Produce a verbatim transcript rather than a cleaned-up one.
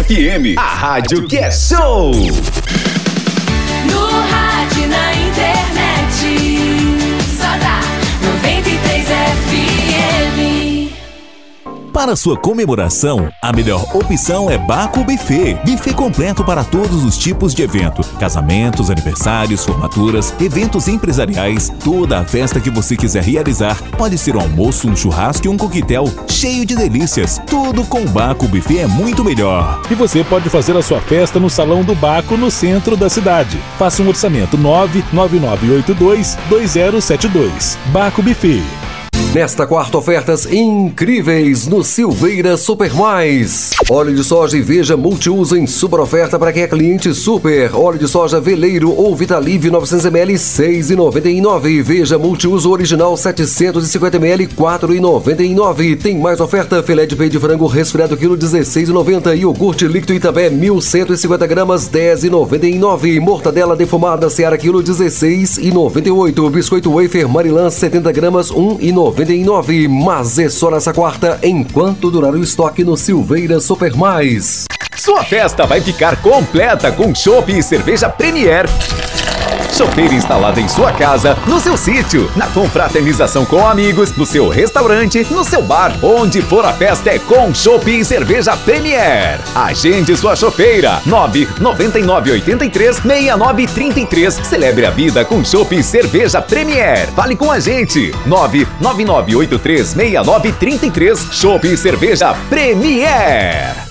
F M, a rádio que é show. No rádio, na internet, só dá noventa e três F M. Para sua comemoração, a melhor opção é Baco Buffet. Buffet completo para todos os tipos de evento. Casamentos, aniversários, formaturas, eventos empresariais, toda a festa que você quiser realizar. Pode ser um almoço, um churrasco e um coquetel cheio de delícias. Tudo com o Baco Buffet é muito melhor. E você pode fazer a sua festa no Salão do Baco, no centro da cidade. Faça um orçamento nove nove nove oito dois dois zero sete dois. Baco Buffet. Nesta quarta, ofertas incríveis no Silveira Super Mais. Óleo de soja e Veja multiuso em super oferta para quem é cliente super. Óleo de soja Veleiro ou Vitalive novecentos mililitros, seis reais e noventa e nove centavos. Veja multiuso original setecentos e cinquenta mililitros, quatro reais e noventa e nove centavos. Tem mais oferta: filé de peito de frango resfriado quilo dezesseis reais e noventa centavos. Iogurte líquido Itabé mil cento e cinquenta gramas, dez reais e noventa e nove centavos. Mortadela defumada Seara quilo dezesseis reais e noventa e oito centavos. Biscoito wafer Marilã setenta gramas, um real e noventa e nove centavos. Mas é só nessa quarta, enquanto durar o estoque no Silveira Super Mais. Sua festa vai ficar completa com chopp e cerveja Premier. Chopeira instalada em sua casa, no seu sítio, na confraternização com amigos, no seu restaurante, no seu bar. Onde for a festa é com chopp e cerveja Premier. Agende sua chopeira. nove nove nove oito três seis nove três três. Celebre a vida com chopp e cerveja Premier. Fale com a gente. nove nove nove oito três seis nove três três. Chopp e cerveja Premier.